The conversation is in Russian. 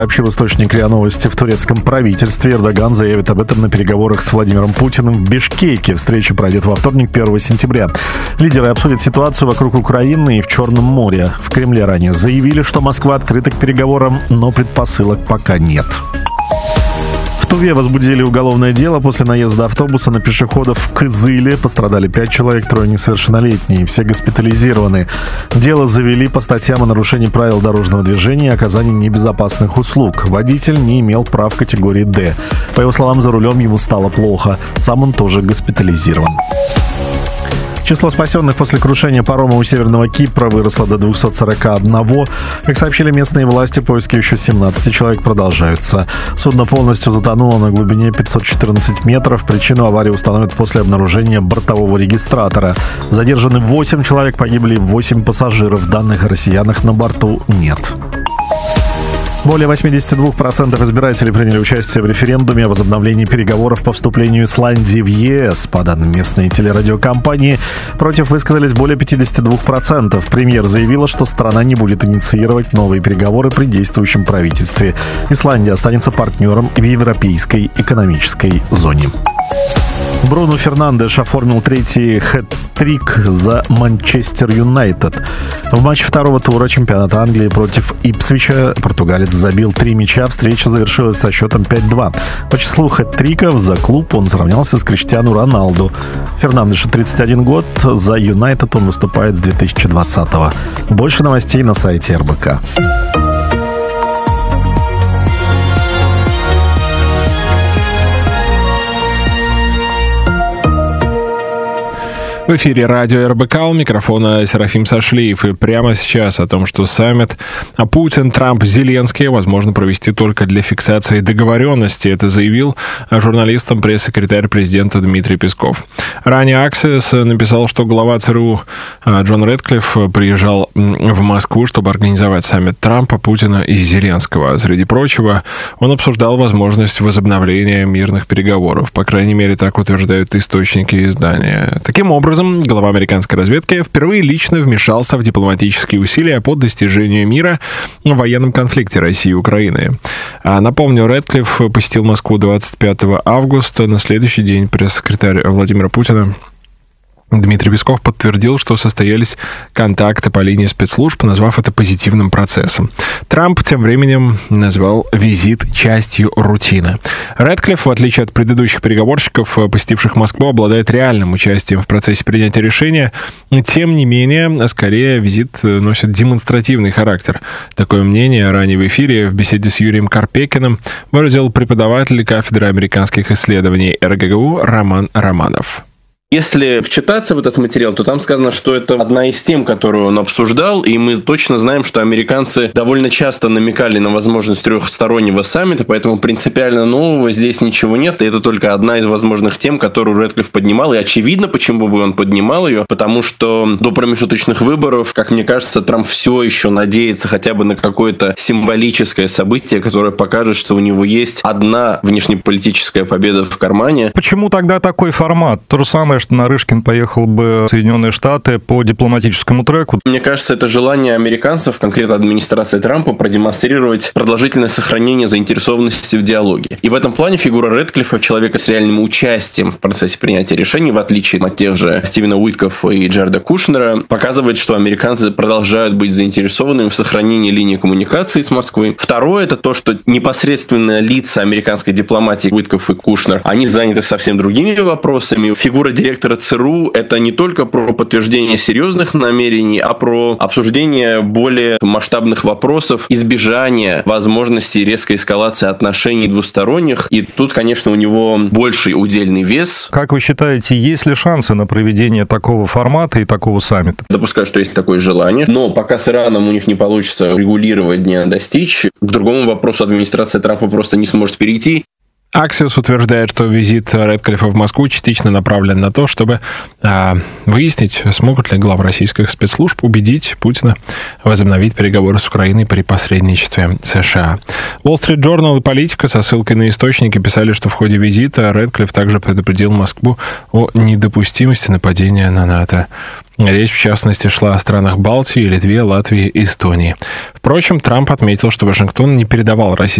Сообщил источник РИА Новости. В турецком правительстве Эрдоган заявит об этом на переговорах с Владимиром Путиным в Бишкеке. Встреча пройдет во вторник, 1 сентября. Лидеры обсудят ситуацию вокруг Украины и в Черном море. В Кремле ранее заявили, что Москва открыта к переговорам, но предпосылок пока нет. В Туве возбудили уголовное дело после наезда автобуса на пешеходов в Кызыле. Пострадали 5 человек, 3 несовершеннолетние. Все госпитализированы. Дело завели по статьям о нарушении правил дорожного движения и оказании небезопасных услуг. Водитель не имел прав категории «Д». По его словам, за рулем ему стало плохо. Сам он тоже госпитализирован. Число спасенных после крушения парома у Северного Кипра выросло до 241. Как сообщили местные власти, поиски еще 17 человек продолжаются. Судно полностью затонуло на глубине 514 метров. Причину аварии установят после обнаружения бортового регистратора. Задержаны 8 человек, погибли 8 пассажиров. Данных о россиянах на борту нет. Более 82% избирателей приняли участие в референдуме о возобновлении переговоров по вступлению Исландии в ЕС. По данным местной телерадиокомпании, против высказались более 52%. Премьер заявила, что страна не будет инициировать новые переговоры при действующем правительстве. Исландия останется партнером в Европейской экономической зоне. Бруно Фернандеш оформил третий хэт-трик за Манчестер Юнайтед. В матче второго тура чемпионата Англии против Ипсвича португалец забил 3 мяча. Встреча завершилась со счетом 5-2. По числу хэт-триков за клуб он сравнялся с Криштиану Роналду. Фернандешу 31 год. За Юнайтед он выступает с 2020-го. Больше новостей на сайте РБК. В эфире радио РБК, у микрофона Серафим Сашлиев. И прямо сейчас о том, что саммит Путин, Трамп, Зеленский возможно провести только для фиксации договоренности. Это заявил журналистам пресс-секретарь президента Дмитрий Песков. Ранее Axios написал, что глава ЦРУ Джон Рэдклифф приезжал в Москву, чтобы организовать саммит Трампа, Путина и Зеленского. Среди прочего, он обсуждал возможность возобновления мирных переговоров. По крайней мере, так утверждают источники издания. Таким образом, глава американской разведки впервые лично вмешался в дипломатические усилия по достижению мира в военном конфликте России и Украины. Напомню, Рэдклифф посетил Москву 25 августа. На следующий день пресс-секретарь Владимира Путина Дмитрий Песков подтвердил, что состоялись контакты по линии спецслужб, назвав это позитивным процессом. Трамп тем временем назвал визит частью рутины. Рэдклифф, в отличие от предыдущих переговорщиков, посетивших Москву, обладает реальным участием в процессе принятия решения. Тем не менее, скорее, визит носит демонстративный характер. Такое мнение ранее в эфире в беседе с Юрием Карпекиным выразил преподаватель кафедры американских исследований РГГУ Роман Романов. Если вчитаться в этот материал, то там сказано, что это одна из тем, которую он обсуждал, и мы точно знаем, что американцы довольно часто намекали на возможность трехстороннего саммита, поэтому принципиально нового здесь ничего нет, и это только одна из возможных тем, которую Рэдклифф поднимал, и очевидно, почему бы он поднимал ее, потому что до промежуточных выборов, как мне кажется, Трамп все еще надеется хотя бы на какое-то символическое событие, которое покажет, что у него есть одна внешнеполитическая победа в кармане. Почему тогда такой формат? То же самое, что Нарышкин поехал бы в Соединенные Штаты по дипломатическому треку. Мне кажется, это желание американцев, конкретно администрации Трампа, продемонстрировать продолжительное сохранение заинтересованности в диалоге. И в этом плане фигура Рэдклиффа, человека с реальным участием в процессе принятия решений, в отличие от тех же Стивена Уиткоффа и Джареда Кушнера, показывает, что американцы продолжают быть заинтересованными в сохранении линии коммуникации с Москвой. Второе, это то, что непосредственно лица американской дипломатии Уиткофф и Кушнер, они заняты совсем другими вопросами. Фигура директора ЦРУ – это не только про подтверждение серьезных намерений, а про обсуждение более масштабных вопросов, избежание возможности резкой эскалации отношений двусторонних. И тут, конечно, у него больший удельный вес. Как вы считаете, есть ли шансы на проведение такого формата и такого саммита? Допускаю, что есть такое желание. Но пока с Ираном у них не получится регулировать, не достичь, к другому вопросу администрация Трампа просто не сможет перейти. Axios утверждает, что визит Рэдклиффа в Москву частично направлен на то, чтобы выяснить, смогут ли главы российских спецслужб убедить Путина возобновить переговоры с Украиной при посредничестве США. Wall Street Journal и Политика со ссылкой на источники писали, что в ходе визита Рэдклифф также предупредил Москву о недопустимости нападения на НАТО Речь, в частности, шла о странах Балтии, Литве, Латвии и Эстонии. Впрочем, Трамп отметил, что Вашингтон не передавал России